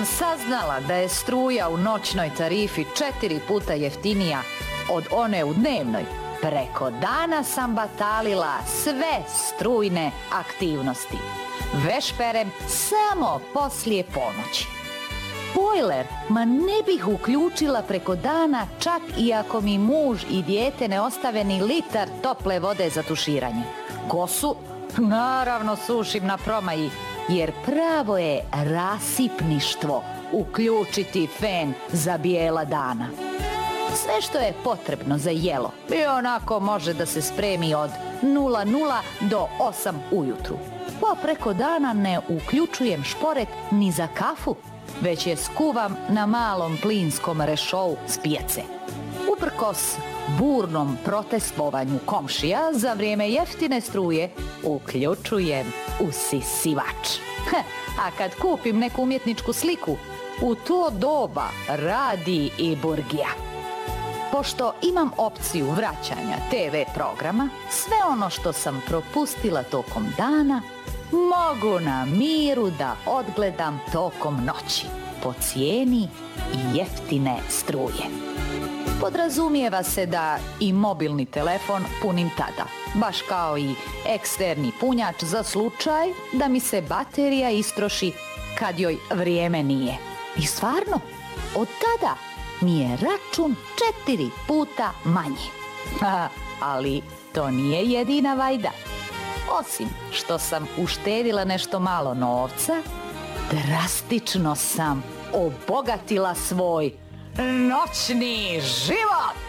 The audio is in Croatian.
saznala da je struja u noćnoj tarifi 4 puta jeftinija od one u dnevnoj, preko dana sam batalila sve strujne aktivnosti. Vešperem samo poslije ponoći. Bojler ne bih uključila preko dana, čak i ako mi muž i dijete ne ostave ni litar tople vode za tuširanje. Kosu naravno sušim na promaji, jer pravo je rasipništvo uključiti fen za bijela dana. Sve što je potrebno za jelo i onako može da se spremi od 00 do 8 ujutru. Pa preko dana ne uključujem šporet ni za kafu, već je skuvam na malom plinskom rešou s pijace. Uprkos burnom protestovanju komšija, za vrijeme jeftine struje uključujem usisivač. A kad kupim neku umjetničku sliku, u to doba radi i burgija. Pošto imam opciju vraćanja TV programa, sve ono što sam propustila tokom dana mogu na miru da odgledam tokom noći, po cijeni jeftine struje. Podrazumijeva se da i mobilni telefon punim tada, baš kao i eksterni punjač za slučaj da mi se baterija istroši kad joj vrijeme nije. I stvarno, od tada mi je račun 4 puta manji. Ali to nije jedina vajda. Osim što sam uštedila nešto malo novca, drastično sam obogatila svoj noćni život.